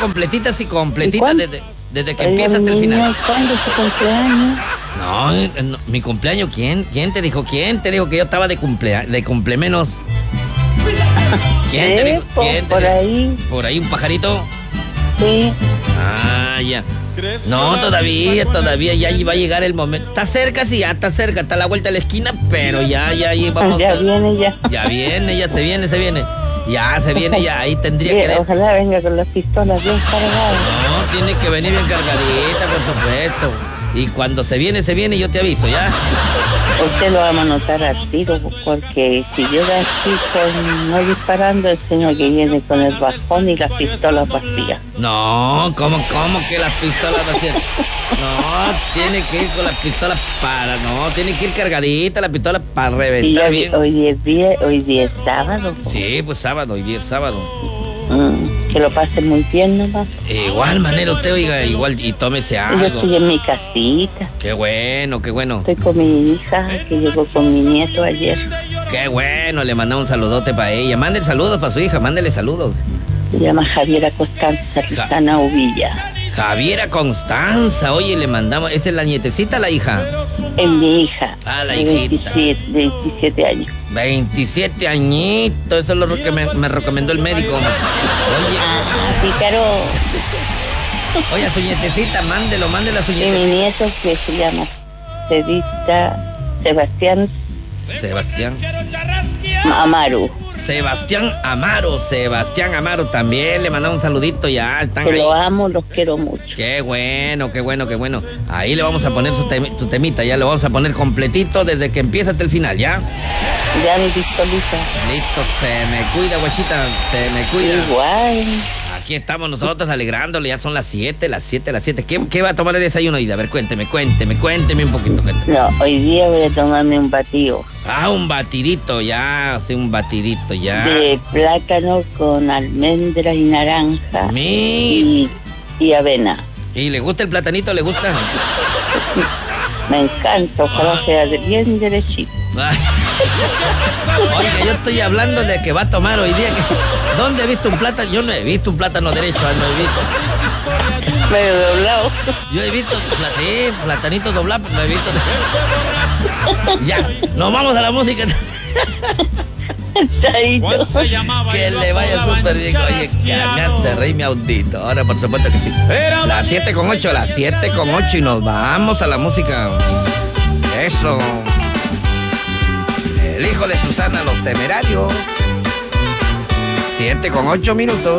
completitas y completitas desde que empieza hasta el final. ¿Cuándo es tu cumpleaños? No, mi cumpleaños, ¿quién? ¿Quién te dijo? ¿Quién te dijo que yo estaba de cumplemenos? ¿Quién te dijo? Por ahí. ¿Por ahí un pajarito? Sí. Ah, ya. No, todavía ya va a llegar el momento. Está cerca, sí, ya está cerca, está a la vuelta de la esquina, pero ya vamos. Ya viene, ya. Ya viene, ya se viene. Ya se viene, ya ahí tendría Bien, que... Ojalá venga con las pistolas bien cargadas. No, tiene que venir bien cargadita, por supuesto. Y cuando se viene, yo te aviso, ¿ya? Usted lo va a notar al tiro, porque si llega así no disparando, el señor que viene con el bajón y las pistolas vacías. No, ¿cómo que las pistolas vacías? No, tiene que ir con las pistolas tiene que ir cargadita la pistola para reventar bien. Hoy día es sábado. Sí, pues sábado, hoy día es sábado. Que lo pase muy bien nomás. Igual manera usted, oiga, igual y tómese algo. Yo estoy en mi casita. Qué bueno. Estoy con mi hija, que llegó con mi nieto ayer. Qué bueno, le mandamos un saludote para ella. Mándele saludos para su hija, mándele saludos. Se llama Javiera Constanza Rizana Uvilla. Javiera Constanza, oye, le mandamos, ¿esa es la nietecita o la hija? Es mi hija. Ah, la hijita. 27 años. 27 añitos, eso es lo que me recomendó el médico. Oye. Pícaro. Oye, a su nietecita, mándela a su nietecita. Y mi nieto que se llama Sebastián Amaro. Sebastián Amaro, también le mandamos un saludito, ya están que ahí. Lo amo, los quiero mucho. Qué bueno. Ahí le vamos a poner su temita, ya lo vamos a poner completito desde que empieza hasta el final, ¿ya? Ya mi pistolita. Listo, se me cuida, guachita, se me cuida. Igual. Aquí estamos nosotros alegrándole, ya son las 7. ¿Qué va a tomar el desayuno hoy? A ver, cuénteme un poquito. No, hoy día voy a tomarme un batido. Un batidito ya. De plátano con almendras y naranja. Y avena. ¿Y le gusta el platanito? ¿Le gusta? Me encanta, ojalá sea bien derechito. Oiga, yo estoy hablando de que va a tomar hoy día. ¿Dónde he visto un plátano? Yo no he visto un plátano derecho, no he visto. Medio doblado. Yo he visto, sí, platanito doblado, pero no he visto. Ya, nos vamos a la música. Que le vaya súper bien. Oye, que me hace reír mi audito. Ahora, por supuesto que sí. Las 7:08 y nos vamos a la música. Eso. El hijo de Susana, Los Temerarios. 7:08.